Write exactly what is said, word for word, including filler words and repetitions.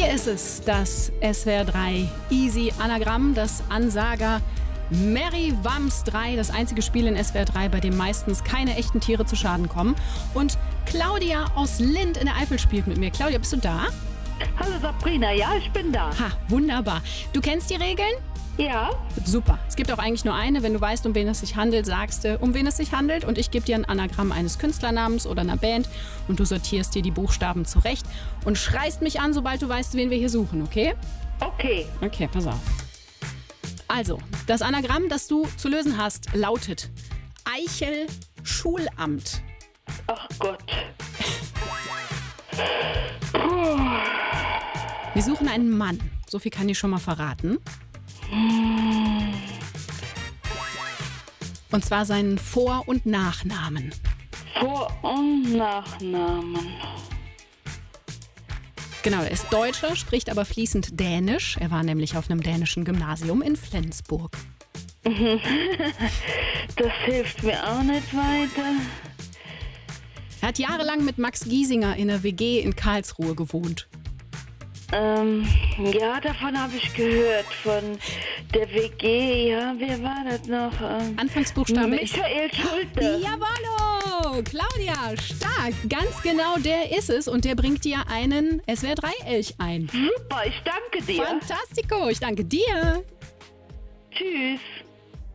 Hier ist es, das S W R drei Easy Anagramm, das Ansager Mary Wams drei, das einzige Spiel in S W R drei, bei dem meistens keine echten Tiere zu Schaden kommen. Und Claudia aus Lindt in der Eifel spielt mit mir. Claudia, bist du da? Hallo Sabrina, ja, ich bin da. Ha, wunderbar. Du kennst die Regeln? Ja. Super. Es gibt auch eigentlich nur eine. Wenn du weißt, um wen es sich handelt, sagst du, um wen es sich handelt. Und ich gebe dir ein Anagramm eines Künstlernamens oder einer Band und du sortierst dir die Buchstaben zurecht und schreist mich an, sobald du weißt, wen wir hier suchen, okay? Okay. Okay, pass auf. Also, das Anagramm, das du zu lösen hast, lautet Eichel Schulamt. Ach Gott. Wir suchen einen Mann. So viel kann ich schon mal verraten. Und zwar seinen Vor- und Nachnamen. Vor- und Nachnamen. Genau, er ist Deutscher, spricht aber fließend Dänisch. Er war nämlich auf einem dänischen Gymnasium in Flensburg. Das hilft mir auch nicht weiter. Er hat jahrelang mit Max Giesinger in einer W G in Karlsruhe gewohnt. Ähm, ja, davon habe ich gehört, von der W G. Ja, wer war das noch? Ähm, Anfangsbuchstabe ist... Michael Schulte. Jawollo! Claudia, stark! Ganz genau der ist es und der bringt dir einen S W R drei Elch ein. Super, ich danke dir. Fantastico, ich danke dir. Tschüss.